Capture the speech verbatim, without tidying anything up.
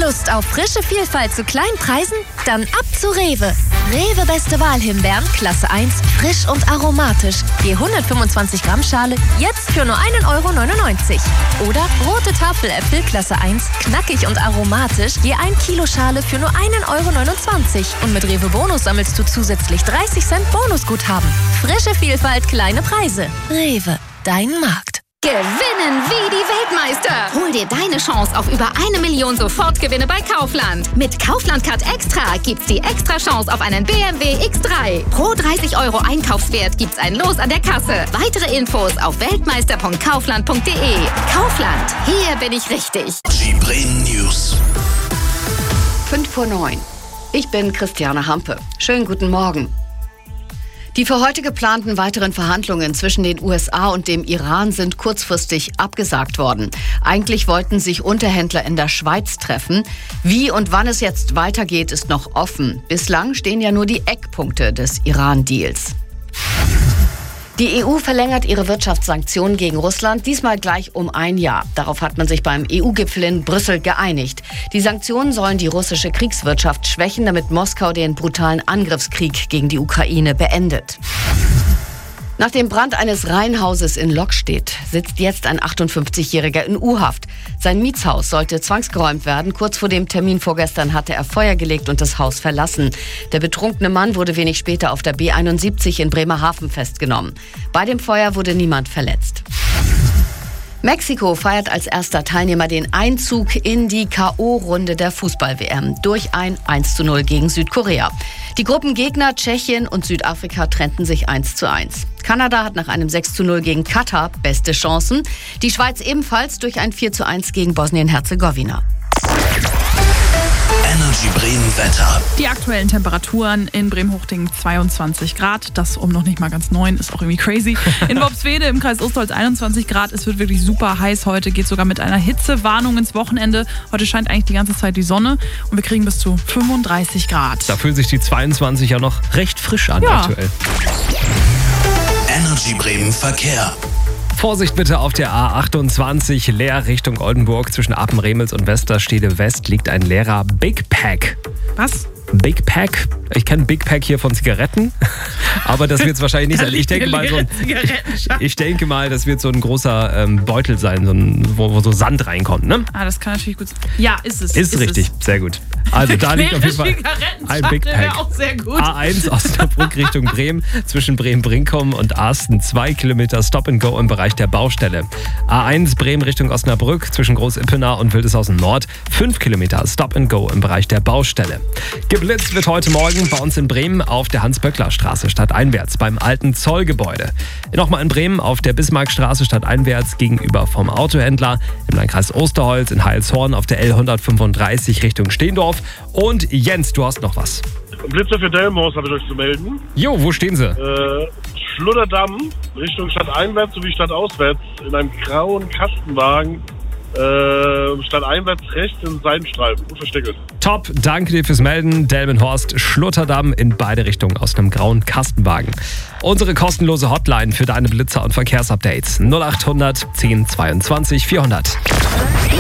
Lust auf frische Vielfalt zu kleinen Preisen? Dann ab zu Rewe. Rewe Beste Wahl Himbeeren, Klasse eins, frisch und aromatisch. Je hundertfünfundzwanzig Gramm Schale, jetzt für nur einen Euro neunundneunzig. Oder rote Tafeläpfel, Klasse eins, knackig und aromatisch, je ein Kilo Schale für nur einen Euro neunundzwanzig. Und mit Rewe Bonus sammelst du zusätzlich dreißig Cent Bonusguthaben. Frische Vielfalt, kleine Preise. Rewe, dein Markt. Gewinnen wie die Weltmeister. Hol dir deine Chance auf über eine Million Sofortgewinne bei Kaufland. Mit Kaufland Card Extra gibt's die extra Chance auf einen B M W X drei. Pro dreißig Euro Einkaufswert gibt's ein Los an der Kasse. Weitere Infos auf weltmeister punkt kaufland punkt de. Kaufland, hier bin ich richtig. Die Bremen News. fünf vor neun. Ich bin Christiane Hampe. Schönen guten Morgen. Die für heute geplanten weiteren Verhandlungen zwischen den U S A und dem Iran sind kurzfristig abgesagt worden. Eigentlich wollten sich Unterhändler in der Schweiz treffen. Wie und wann es jetzt weitergeht, ist noch offen. Bislang stehen ja nur die Eckpunkte des Iran-Deals. Die E U verlängert ihre Wirtschaftssanktionen gegen Russland, diesmal gleich um ein Jahr. Darauf hat man sich beim E U-Gipfel in Brüssel geeinigt. Die Sanktionen sollen die russische Kriegswirtschaft schwächen, damit Moskau den brutalen Angriffskrieg gegen die Ukraine beendet. Nach dem Brand eines Reihenhauses in Lockstedt sitzt jetzt ein achtundfünfzigjähriger in U-Haft. Sein Mietshaus sollte zwangsgeräumt werden. Kurz vor dem Termin vorgestern hatte er Feuer gelegt und das Haus verlassen. Der betrunkene Mann wurde wenig später auf der B einundsiebzig in Bremerhaven festgenommen. Bei dem Feuer wurde niemand verletzt. Mexiko feiert als erster Teilnehmer den Einzug in die K O-Runde der Fußball-W M durch ein eins zu null gegen Südkorea. Die Gruppengegner Tschechien und Südafrika trennten sich eins zu eins. Kanada hat nach einem sechs zu null gegen Katar beste Chancen. Die Schweiz ebenfalls durch ein vier zu eins gegen Bosnien-Herzegowina. Energy Bremen Wetter. Die aktuellen Temperaturen in Bremen-Hochding zweiundzwanzig Grad. Das um noch nicht mal ganz neun, ist auch irgendwie crazy. In Worpswede im Kreis Osterholz einundzwanzig Grad. Es wird wirklich super heiß heute. Geht sogar mit einer Hitzewarnung ins Wochenende. Heute scheint eigentlich die ganze Zeit die Sonne. Und wir kriegen bis zu fünfunddreißig Grad. Da fühlen sich die zweiundzwanzig ja noch recht frisch an ja. aktuell. Energy Bremen Verkehr. Vorsicht bitte auf der A achtundzwanzig, leer Richtung Oldenburg. Zwischen Apen-Remels und Westerstede West liegt ein leerer Big Pack. Was? Big Pack. Ich kenne Big Pack hier von Zigaretten, aber das wird es wahrscheinlich nicht sein. Ich denke mal, so ein, ich denke mal, das wird so ein großer ähm, Beutel sein, so ein, wo, wo so Sand reinkommt, ne? Ah, das kann natürlich gut sein. Ja, ist es. Ist, ist richtig, es. Sehr gut. Also da liegt auf jeden Fall ein Big Pack. Auch sehr gut. A eins Osnabrück Richtung Bremen, zwischen Bremen-Brinkum und Arsten zwei Kilometer Stop and Go im Bereich der Baustelle. A eins Bremen Richtung Osnabrück, zwischen Groß-Ippenau und Wildeshausen Nord, fünf Kilometer Stop and Go im Bereich der Baustelle. Geblitzt wird heute Morgen bei uns in Bremen auf der Hans-Böckler-Straße stadteinwärts beim alten Zollgebäude. Nochmal in Bremen auf der Bismarckstraße stadteinwärts gegenüber vom Autohändler, im Landkreis Osterholz in Heilshorn auf der L hundertfünfunddreißig Richtung Steendorf. Und Jens, du hast noch was. Blitzer für Delmhorst habe ich euch zu melden. Jo, wo stehen sie? Äh, Schludderdamm Richtung stadteinwärts sowie stadtauswärts in einem grauen Kastenwagen. Äh, stadteinwärts rechts in Seitenstreifen, unversteckelt. Top, danke dir fürs Melden. Delmenhorst, Schlutterdamm in beide Richtungen aus einem grauen Kastenwagen. Unsere kostenlose Hotline für deine Blitzer- und Verkehrsupdates null acht hundert zehn zweiundzwanzig vierhundert.